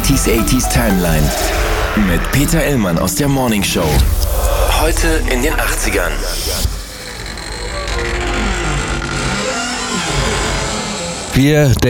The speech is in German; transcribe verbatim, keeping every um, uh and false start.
neunziger achtziger Timeline mit Peter Illmann aus der Morning Show. Heute in den achtzigern. Wir